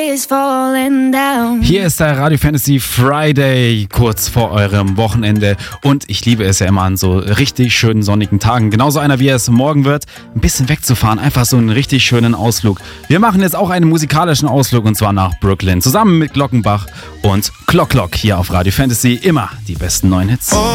Hier ist der Radio Fantasy Friday, kurz vor eurem Wochenende. Und ich liebe es ja immer an so richtig schönen sonnigen Tagen. Genauso einer, wie es morgen wird, ein bisschen wegzufahren. Einfach so einen richtig schönen Ausflug. Wir machen jetzt auch einen musikalischen Ausflug und zwar nach Brooklyn. Zusammen mit Glockenbach und Clock Clock hier auf Radio Fantasy. Immer die besten neuen Hits.